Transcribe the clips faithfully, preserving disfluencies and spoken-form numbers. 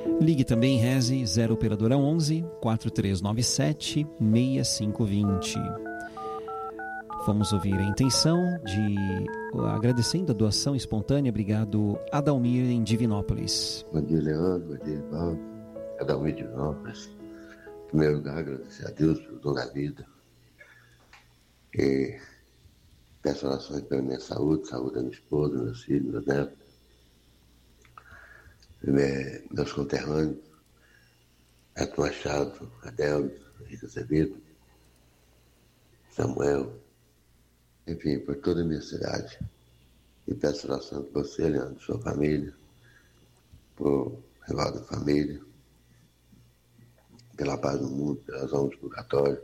Ligue também, reze zero operadora onze, quatro três nove sete, seis cinco dois zero. Vamos ouvir a intenção de agradecendo a doação espontânea. Obrigado, Adalmir, em Divinópolis. Bom dia, Leandro. Bom dia, irmão. Adalmir, Divinópolis. Em primeiro lugar, agradecer a Deus pelo dom da vida. E peço orações pela minha saúde, saúde da minha esposa, meus filhos, meus netos, meus conterrâneos, Beto Machado, Adelmo, Rita Azevedo, Samuel, enfim, por toda a minha cidade. E peço oração por você, Leandro, sua família, por rival da família, pela paz do mundo, pelas almas do purgatório.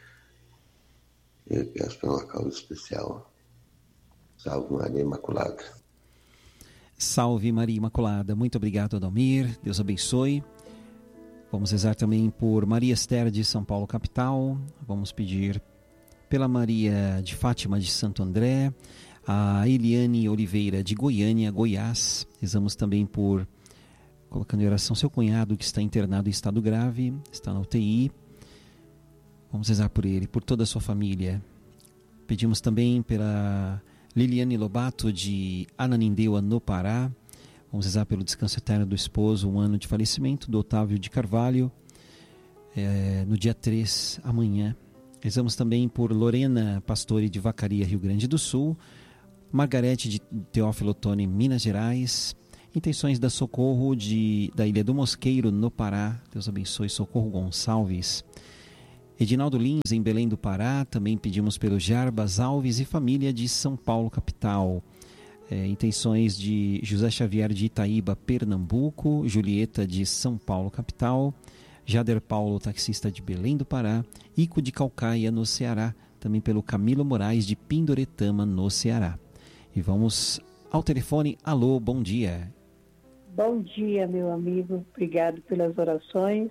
E peço por uma causa especial. Salve Maria Imaculada. Salve Maria Imaculada. Muito obrigado, Adalmir. Deus abençoe. Vamos rezar também por Maria Esther de São Paulo, capital. Vamos pedir pela Maria de Fátima de Santo André, a Eliane Oliveira de Goiânia, Goiás. Rezamos também por, colocando em oração, seu cunhado que está internado em estado grave, está na U T I. Vamos rezar por ele, por toda a sua família. Pedimos também pela Liliane Lobato de Ananindeua, no Pará. Vamos rezar pelo descanso eterno do esposo, um ano de falecimento do Otávio de Carvalho, é, no dia três, amanhã. Rezamos também por Lorena Pastore de Vacaria, Rio Grande do Sul, Margarete de Teófilo Otoni, Minas Gerais, intenções da Socorro de, da Ilha do Mosqueiro, no Pará. Deus abençoe. Socorro Gonçalves. Edinaldo Lins, em Belém do Pará. Também pedimos pelo Jarbas Alves e família de São Paulo, capital. É, intenções de José Xavier de Itaíba, Pernambuco, Julieta de São Paulo, capital, Jader Paulo, taxista de Belém do Pará, Ico de Calcaia, no Ceará, também pelo Camilo Moraes de Pindoretama, no Ceará. E vamos ao telefone. Alô, bom dia. Bom dia, meu amigo. Obrigado pelas orações.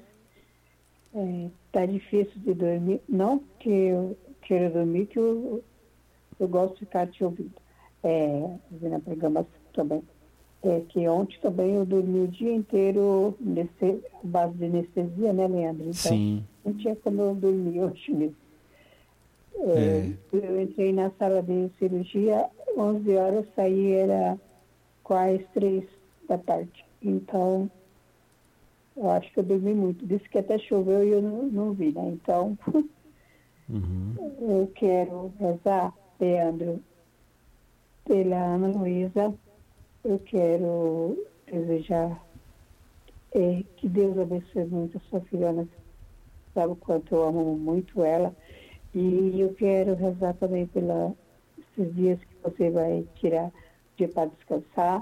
É, tá difícil de dormir. Não que eu queira dormir, que eu, eu gosto de ficar te ouvindo. É, na programação também. É que ontem também eu dormi o dia inteiro nesse, base de anestesia, né, Leandro? Então, sim. Não tinha como eu dormir hoje mesmo. É, é. Eu entrei na sala de cirurgia, onze horas, saí, era quase três da tarde. Então, eu acho que eu dormi muito. Disse que até choveu e eu não, não vi, né? Então, uhum. Eu quero rezar, Leandro, pela Ana Luísa. Eu quero desejar é, que Deus abençoe muito a sua filha. Ana, sabe o quanto eu amo muito ela. E eu quero rezar também pelos dias que você vai tirar dia para descansar.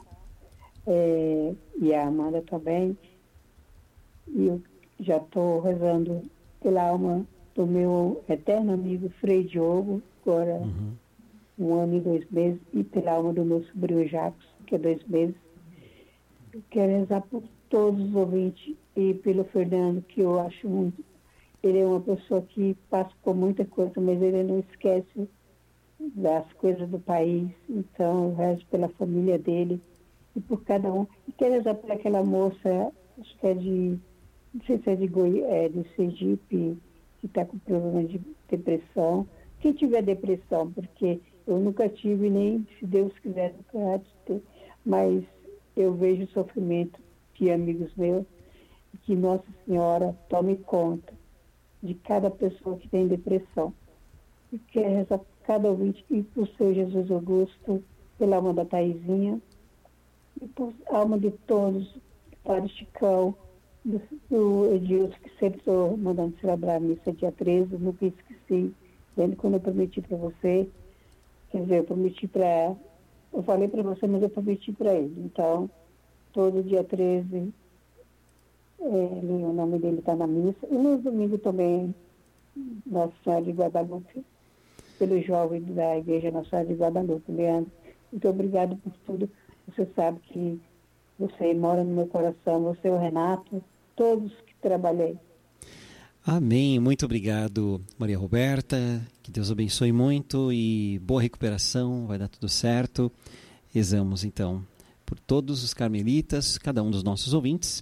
É, e a Amanda também. E eu já estou rezando pela alma do meu eterno amigo Frei Diogo, agora uhum. um ano e dois meses, e pela alma do meu sobrinho Jacos, que é dois meses. Eu quero rezar por todos os ouvintes e pelo Fernando, que eu acho muito. Ele é uma pessoa que passa por muita coisa, mas ele não esquece das coisas do país. Então eu rezo pela família dele e por cada um. E quero rezar por aquela moça, acho que é de, não sei se é de, Goi, é de Sergipe, que está com problema de depressão. Quem tiver depressão, porque eu nunca tive, nem se Deus quiser, nunca há de ter, mas eu vejo o sofrimento de amigos meus, que Nossa Senhora tome conta de cada pessoa que tem depressão. E quero rezar por cada ouvinte, e por seu Jesus Augusto, pela alma da Taizinha, e por alma de todos, para o Chicão, do, do Edilson, que sempre estou mandando celebrar a missa dia treze, nunca esqueci, lembra quando eu prometi para você, quer dizer, eu prometi para, eu falei para você, mas eu prometi para ele. Então, todo dia treze, é, o nome dele está na missa, e no domingo também, Nossa Senhora de Guadalupe, pelo jovem da Igreja Nossa Senhora de Guadalupe. Leandro, muito obrigado por tudo. Você sabe que você mora no meu coração, você, o Renato, todos que trabalhei. Amém, muito obrigado, Maria Roberta, que Deus abençoe muito e boa recuperação, vai dar tudo certo. Rezamos então por todos os carmelitas, cada um dos nossos ouvintes,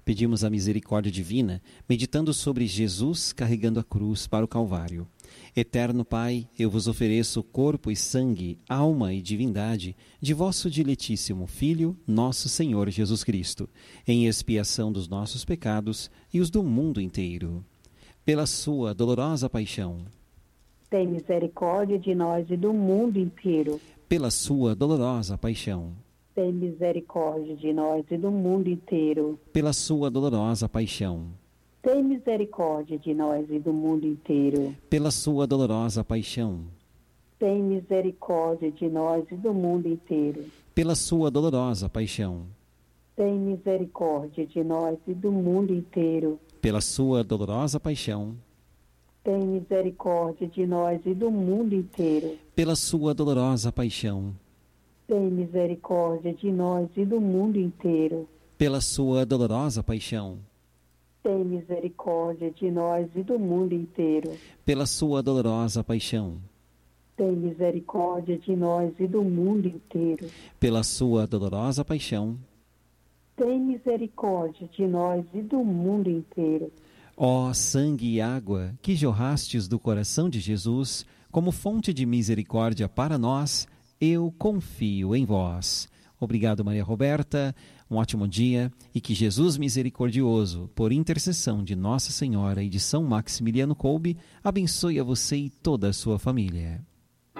pedimos a misericórdia divina, meditando sobre Jesus carregando a cruz para o Calvário. Eterno Pai, eu vos ofereço corpo e sangue, alma e divindade de vosso diletíssimo Filho, nosso Senhor Jesus Cristo, em expiação dos nossos pecados e os do mundo inteiro. Pela sua dolorosa paixão, tem misericórdia de nós e do mundo inteiro. Pela sua dolorosa paixão, tem misericórdia de nós e do mundo inteiro. Pela sua dolorosa paixão, tem misericórdia de nós e do mundo inteiro. Pela sua dolorosa paixão, tem misericórdia de nós e do mundo inteiro. Pela sua dolorosa paixão, tem misericórdia de nós e do mundo inteiro. Pela sua dolorosa paixão, tem misericórdia de nós e do mundo inteiro. Pela sua dolorosa paixão, tem misericórdia de nós e do mundo inteiro. Pela sua dolorosa paixão, tem misericórdia de nós e do mundo inteiro. Pela sua dolorosa paixão, tem misericórdia de nós e do mundo inteiro. Pela sua dolorosa paixão, tem misericórdia de nós e do mundo inteiro. Ó sangue e água que jorrastes do coração de Jesus, como fonte de misericórdia para nós, eu confio em vós. Obrigado, Maria Roberta. Um ótimo dia e que Jesus misericordioso, por intercessão de Nossa Senhora e de São Maximiliano Kolbe, abençoe a você e toda a sua família.